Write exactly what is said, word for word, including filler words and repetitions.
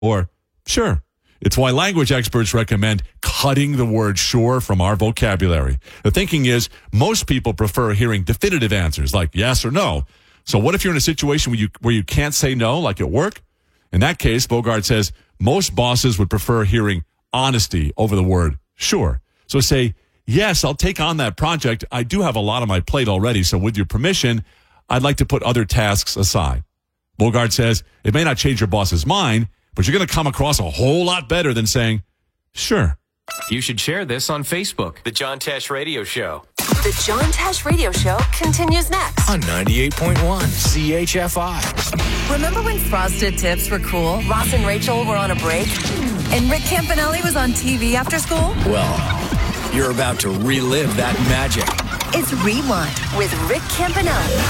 or sure. It's why language experts recommend cutting the word sure from our vocabulary. The thinking is most people prefer hearing definitive answers like yes or no. So what if you're in a situation where you where you can't say no, like at work? In that case, Bogart says most bosses would prefer hearing honesty over the word sure. So say, yes, I'll take on that project. I do have a lot on my plate already, so with your permission, I'd like to put other tasks aside. Bogart says it may not change your boss's mind, but you're going to come across a whole lot better than saying, sure. You should share this on Facebook. The John Tesh Radio Show. The John Tesh Radio Show continues next. On ninety-eight point one C H F I. Remember when Frosted Tips were cool? Ross and Rachel were on a break? And Rick Campanelli was on T V after school? Well, you're about to relive that magic. It's Rewind with Rick Campanelli.